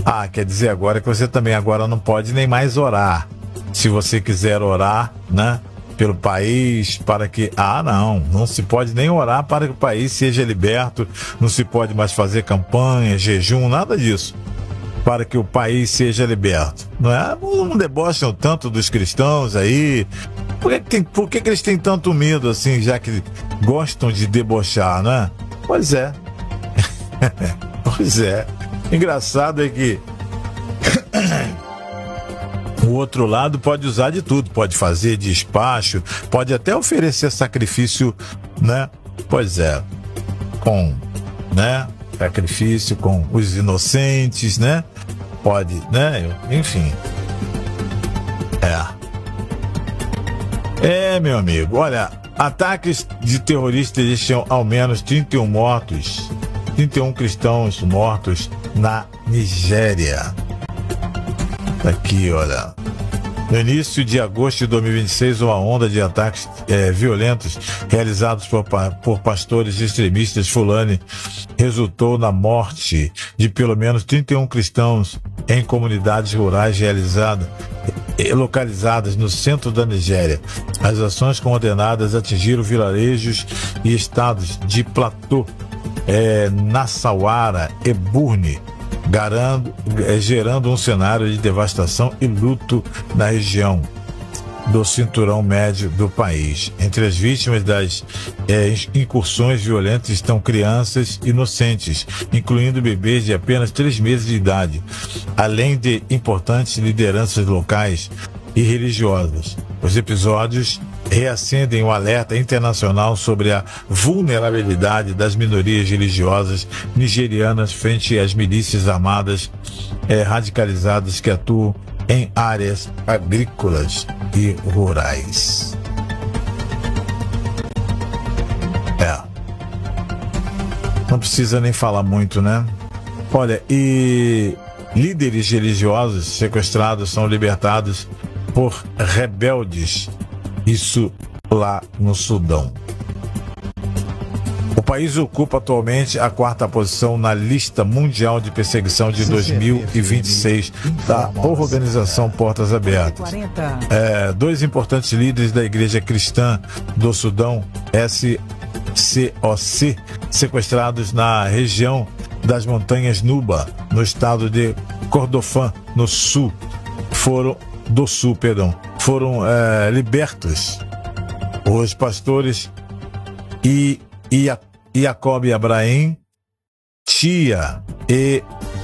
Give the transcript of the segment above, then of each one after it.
Ah, quer dizer agora que você também agora não pode nem mais orar. Se você quiser orar, né, pelo país, para que... Ah, não se pode nem orar para que o país seja liberto, não se pode mais fazer campanha, jejum, nada disso, para que o país seja liberto. Não é? Não debocham tanto dos cristãos aí. Por que eles têm tanto medo assim, já que gostam de debochar, né? Pois é. Pois é. Engraçado é que o outro lado pode usar de tudo, pode fazer despacho, pode até oferecer sacrifício, né? Pois é, com, né? Sacrifício com os inocentes, né? Pode, né? Enfim. Meu amigo, olha, ataques de terroristas deixam ao menos 31 mortos, 31 cristãos mortos na Nigéria. Aqui, olha. No início de agosto de 2026, uma onda de ataques violentos realizados por pastores extremistas Fulani resultou na morte de pelo menos 31 cristãos em comunidades rurais localizadas no centro da Nigéria. As ações coordenadas atingiram vilarejos e estados de Platô, Nassauara e Burni, gerando um cenário de devastação e luto na região do cinturão médio do país. Entre as vítimas das incursões violentas estão crianças inocentes, incluindo bebês de apenas 3 meses de idade, além de importantes lideranças locais e religiosas. Os episódios reacendem o alerta internacional sobre a vulnerabilidade das minorias religiosas nigerianas frente às milícias armadas radicalizadas que atuam em áreas agrícolas e rurais. Não precisa nem falar muito, né? Olha, e líderes religiosos sequestrados são libertados por rebeldes, isso lá no Sudão. O país ocupa atualmente a 4ª posição na lista mundial de perseguição de 2026 da Organização Portas Abertas. 2 importantes líderes da Igreja Cristã do Sudão, SCOC, sequestrados na região das Montanhas Nuba, no estado de Kordofan, no sul, foram libertos. Os pastores Jacob Abraham, Tia e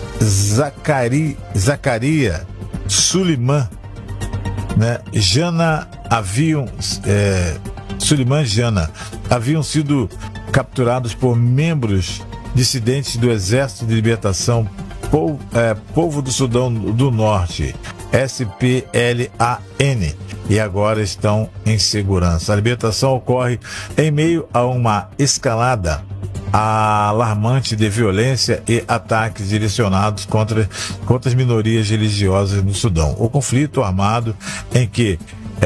Zacaria Suleiman, né, Suleiman Jana, haviam sido capturados por membros dissidentes do Exército de Libertação Povo do Sudão do Norte, SPLAN, e agora estão em segurança. A libertação ocorre em meio a uma escalada alarmante de violência e ataques direcionados contra as minorias religiosas no Sudão. O conflito armado que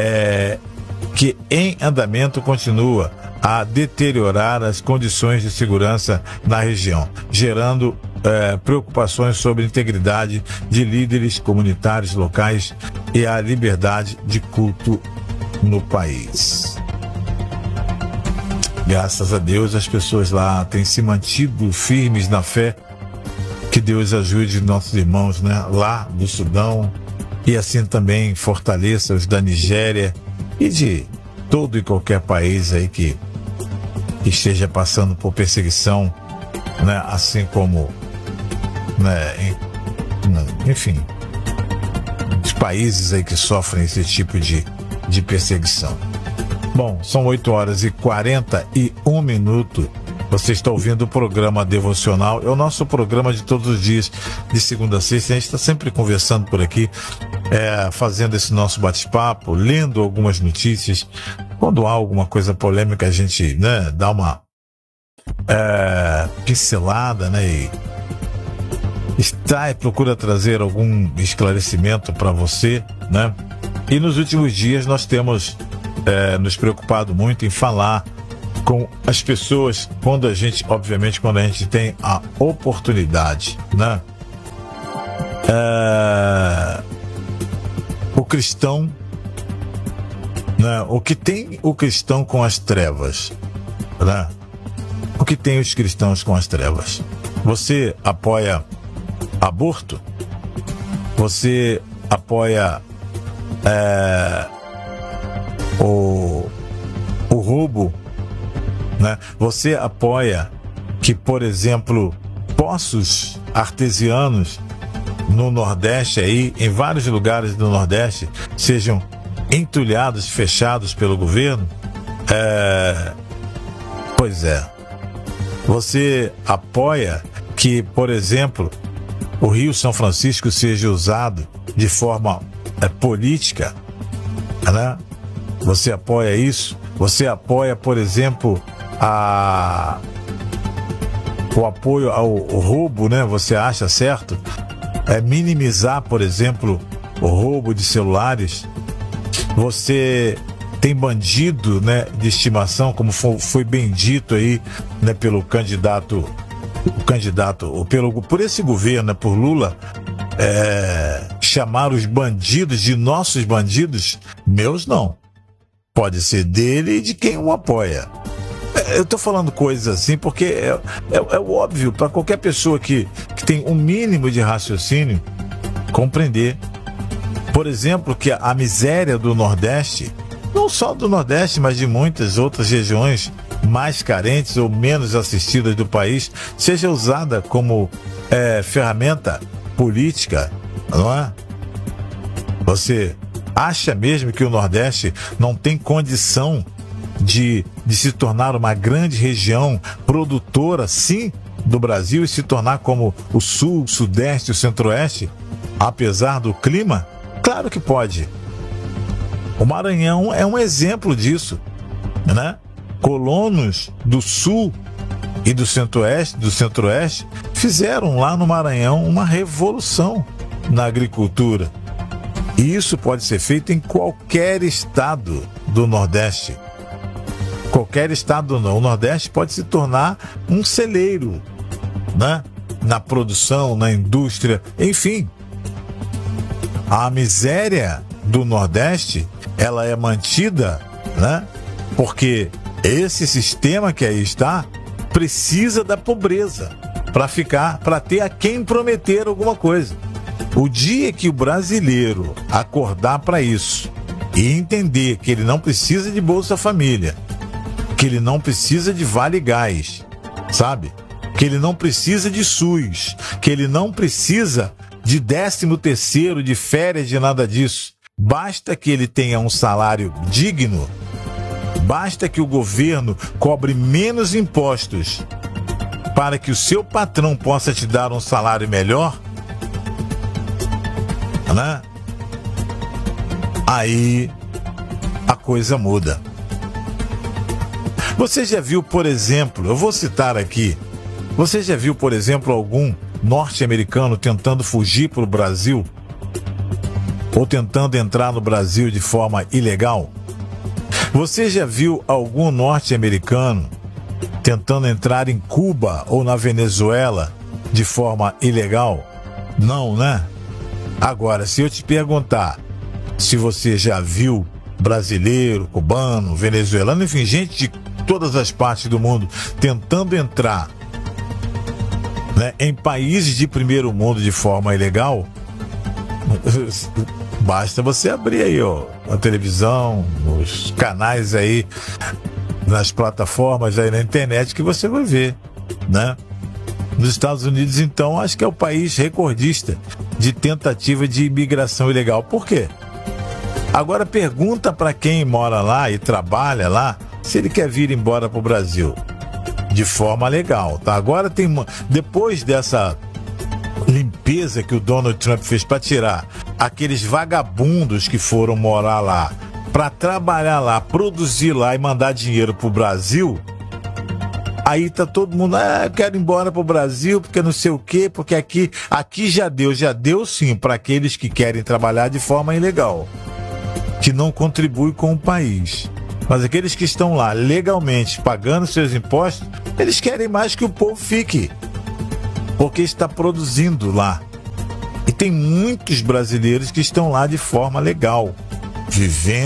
em andamento continua a deteriorar as condições de segurança na região, gerando preocupações sobre a integridade de líderes comunitários locais e a liberdade de culto no país. Graças a Deus, as pessoas lá têm se mantido firmes na fé. Que Deus ajude nossos irmãos, né, lá do Sudão, e assim também fortaleça os da Nigéria e de todo e qualquer país aí que esteja passando por perseguição, né, assim como, né, enfim, os países aí que sofrem esse tipo de perseguição. Bom, são 8h41. Você está ouvindo o programa Devocional. É o nosso programa de todos os dias, de segunda a sexta. A gente está sempre conversando por aqui, fazendo esse nosso bate-papo, lendo algumas notícias. Quando há alguma coisa polêmica, a gente, né, dá uma pincelada, né, e procura trazer algum esclarecimento para você, né? E nos últimos dias nós temos nos preocupado muito em falar com as pessoas quando a gente tem a oportunidade, né? o cristão, né? O que tem o cristão com as trevas, né? O que tem os cristãos com as trevas? Você apoia aborto? Você apoia o roubo, né? Você apoia que, por exemplo, poços artesianos no Nordeste, aí, em vários lugares do Nordeste, sejam entulhados, fechados pelo governo? Pois é. Você apoia que, por exemplo, o Rio São Francisco seja usado de forma política, né? Você apoia isso? Você apoia, por exemplo, o apoio ao roubo, né? Você acha certo? Minimizar, por exemplo, o roubo de celulares? Você tem bandido, né, de estimação, como foi bem dito aí, né, pelo candidato, por esse governo, né, por Lula, chamar os bandidos de nossos bandidos? Meus não. Pode ser dele e de quem o apoia. Eu estou falando coisas assim porque é óbvio para qualquer pessoa que tem um mínimo de raciocínio compreender. Por exemplo, que a miséria do Nordeste, não só do Nordeste, mas de muitas outras regiões mais carentes ou menos assistidas do país, seja usada como ferramenta política, não é? Você acha mesmo que o Nordeste não tem condição de se tornar uma grande região produtora, sim, do Brasil, e se tornar como o Sul, o Sudeste e o Centro-Oeste, apesar do clima? Claro que pode. O Maranhão é um exemplo disso, né? Colonos do Sul e do Centro-Oeste, fizeram lá no Maranhão uma revolução na agricultura. E isso pode ser feito em qualquer estado do Nordeste. Qualquer estado do Nordeste pode se tornar um celeiro, né? Na produção, na indústria, enfim. A miséria do Nordeste, ela é mantida, né? Porque esse sistema que aí está precisa da pobreza para ter a quem prometer alguma coisa. O dia que o brasileiro acordar para isso e entender que ele não precisa de Bolsa Família, que ele não precisa de Vale Gás, sabe? Que ele não precisa de SUS, que ele não precisa de 13º, de férias, de nada disso. Basta que ele tenha um salário digno, basta que o governo cobre menos impostos para que o seu patrão possa te dar um salário melhor, né? Aí a coisa muda. Você já viu, por exemplo, eu vou citar aqui, você já viu, por exemplo, algum norte-americano tentando fugir para o Brasil? Ou tentando entrar no Brasil de forma ilegal? Você já viu algum norte-americano tentando entrar em Cuba ou na Venezuela de forma ilegal? Não, né? Agora, se eu te perguntar se você já viu brasileiro, cubano, venezuelano, enfim, gente de todas as partes do mundo tentando entrar, né, em países de primeiro mundo de forma ilegal, basta você abrir aí, ó, a televisão, os canais aí, nas plataformas aí na internet, que você vai ver, né? Nos Estados Unidos, então, acho que é o país recordista de tentativa de imigração ilegal. Por quê? Agora pergunta para quem mora lá e trabalha lá se ele quer vir embora para o Brasil de forma legal, tá? Agora depois dessa limpeza que o Donald Trump fez para tirar aqueles vagabundos que foram morar lá, para trabalhar lá, produzir lá e mandar dinheiro pro Brasil, aí tá todo mundo, eu quero ir embora pro Brasil porque não sei o quê, porque aqui já deu sim para aqueles que querem trabalhar de forma ilegal, que não contribui com o país. Mas aqueles que estão lá legalmente pagando seus impostos, eles querem mais que o povo fique, porque está produzindo lá. E tem muitos brasileiros que estão lá de forma legal, vivendo